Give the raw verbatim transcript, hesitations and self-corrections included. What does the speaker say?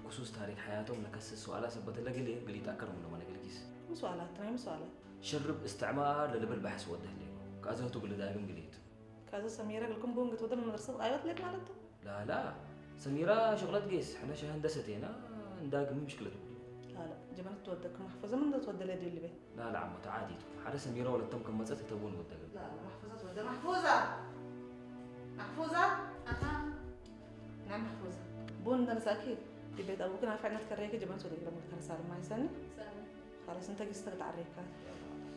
بخصوص تاريخ حياتهم نكسس سؤالات سبت لك ليه قلت أكرم لما أنا قلت مو سؤالات ترى مو سؤالات. شرب استعمار للبل بحث وده ليه كذا تقول دائما قلت كذا سميرة قلكم بونج تودر من مدرسة أيوة ليك مالته. لا لا سميرة شغلات قيس احنا شا هندسة هنا نداق من مشكلة لا لا جبنا تودك محفظة من ده تودي لي دي اللي بيه. لا لا عم تعادي حدا سميرة ولا تم كم مسات تبون وده لا لا محفظة تودي محفوظة محفوظة أها نعم محفوظة بون ده مساكين دي بيت أبوك أنا فعلا تكريك جبنا تودي لما كان صار ما يسني خلاص أنت قصتك تعريكات